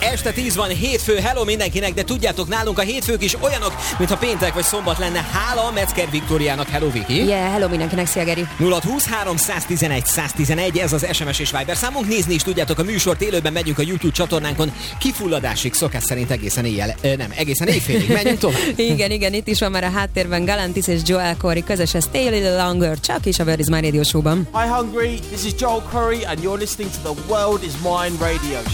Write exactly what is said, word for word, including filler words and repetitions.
Este tíz van, hétfő, hello mindenkinek, de tudjátok, nálunk a hétfők is olyanok, mintha péntek vagy szombat lenne. Hála Metzger Viktóriának, hello Viki. Yeah, hello mindenkinek, szia Geri. nulla huszonhárom száztizenegy száztizenegy, ez az es em es és Viber számunk. Nézni is tudjátok a műsort, élőben megyünk a YouTube csatornánkon, kifulladásig, szokás szerint egészen éjjel, ö, nem, egészen éjfélig, menjünk tovább. igen, igen, itt is van már a háttérben Galantis és Joel Corey közös, Stay a Little Longer, csak is a Word is My Radio Show-ban. Hi Hungary, this is Joel Curry and you're listening to the World is Mine Radio.